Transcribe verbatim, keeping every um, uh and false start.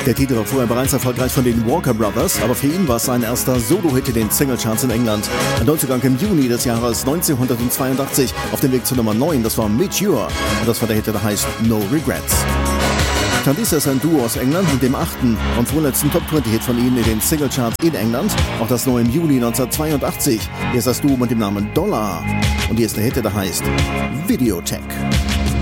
Der Titel war vorher bereits erfolgreich von den Walker Brothers, aber für ihn war es sein erster Solo-Hit in den Singlecharts in England. Ein Neuzugang im Juni des Jahres neunzehnhundertzweiundachtzig auf dem Weg zur Nummer neun, das war Meteor. Und das war der Hit, der heißt No Regrets. Candice ist ein Duo aus England mit dem achten und vorletzten Top zwanzig Hit von ihnen in den Singlecharts in England. Auch das neue im Juli neunzehnhundertzweiundachtzig. Hier ist das Duo mit dem Namen Dollar. Und hier ist der Hit, der heißt Videotech.